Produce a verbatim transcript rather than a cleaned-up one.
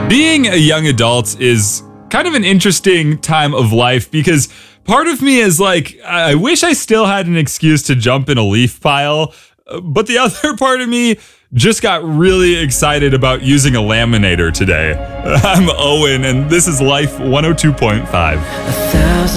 Being a young adult is kind of an interesting time of life because part of me is like, I wish I still had an excuse to jump in a leaf pile, but the other part of me just got really excited about using a laminator today. I'm Owen, and this is Life one oh two point five.